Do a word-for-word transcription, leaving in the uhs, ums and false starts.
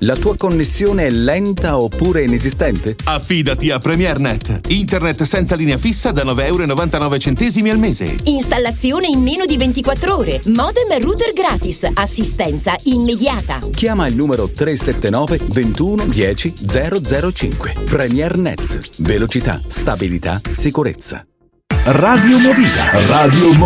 La tua connessione è lenta oppure inesistente? Affidati a PremierNet. Internet senza linea fissa da nove virgola novantanove euro al mese. Installazione in meno di ventiquattro ore. Modem e router gratis. Assistenza immediata. Chiama il numero tre sette nove ventuno dieci zero zero cinque. PremierNet. Velocità, stabilità, sicurezza. Radio Movida. Radio